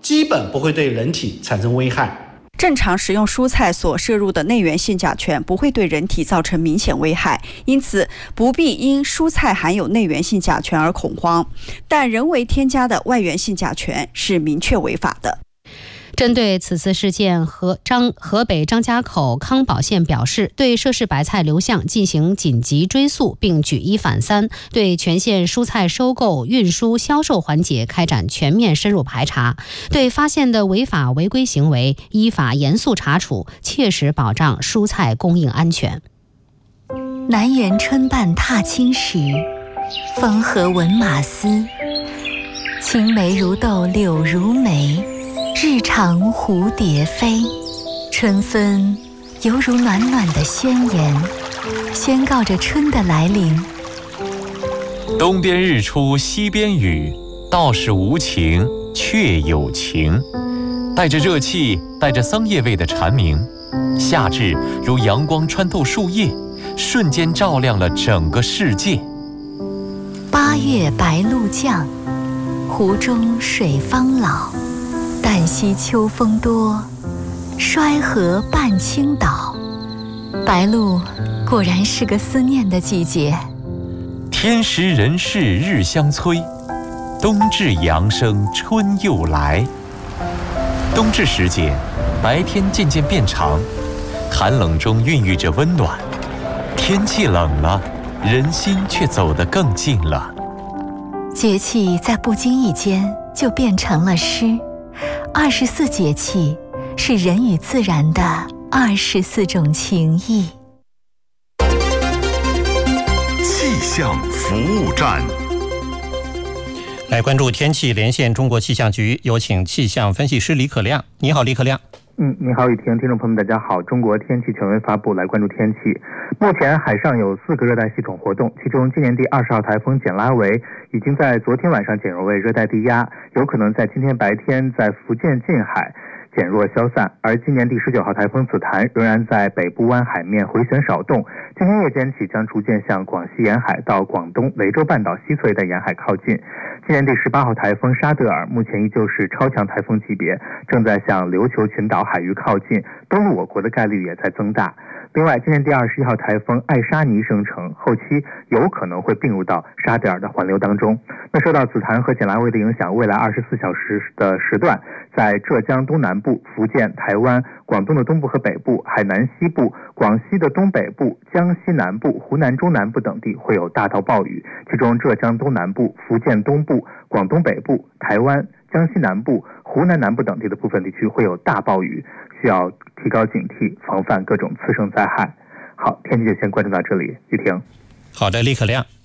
基本不会对人体产生危害。 正常食用蔬菜所摄入的内源性甲醛不会对人体造成明显危害，因此不必因蔬菜含有内源性甲醛而恐慌。但人为添加的外源性甲醛是明确违法的。 针对此次事件，河北张家口康保县表示，对涉事白菜流向进行紧急追溯，并举一反三，对全县蔬菜收购、运输、销售环节开展全面深入排查，对发现的违法违规行为依法严肃查处，切实保障蔬菜供应安全。 南园春半踏青时，风和闻马嘶。青梅如豆柳如眉，日长蝴蝶飞。春分犹如暖暖的宣言，宣告着春的来临。 东边日出西边雨，道是无晴却有晴。带着热气，带着桑叶味的蝉鸣，夏至如阳光穿透树叶，瞬间照亮了整个世界。 8月白露降，湖中水方老。旦夕秋风多，衰河半倾倒。白露果然是个思念的季节。 天时人事日相催，冬至阳生春又来。冬至时节，白天渐渐变长，寒冷中孕育着温暖。天气冷了，人心却走得更近了。 节气在不经意间就变成了诗。24节气是人与自然的24种情谊。 气象服务站， 来关注天气，连线中国气象局，有请气象分析师李可亮。你好，李可亮。 你好，雨婷，听众朋友们，大家好。中国天气权威发布，来关注天气。目前海上有4个热带系统活动，其中今年第20号台风简拉维已经在昨天晚上减弱为热带低压，有可能在今天白天在福建近海减弱消散，而今年第19号台风紫檀仍然在北部湾海面回旋少动，今天夜间起将逐渐向广西沿海到广东雷州半岛西侧一带沿海靠近。今年第18号台风沙德尔目前依旧是超强台风级别，正在向琉球群岛海域靠近，登陆我国的概率也在增大。另外，今年第21号台风艾沙尼生成，后期有可能会并入到沙德尔的环流当中。那受到紫檀和简拉维的影响，未来24小时的时段，在浙江东南部、福建、台湾、广东的东部和北部、海南西部、广西的东北部、江西南部、湖南中南部等地会有大到暴雨，其中浙江东南部、福建东部、广东北部、台湾、江西南部、湖南南部等地的部分地区会有大暴雨，需要提高警惕，防范各种次生灾害。好，天气就先关注到这里，雨婷。 好的，李可亮。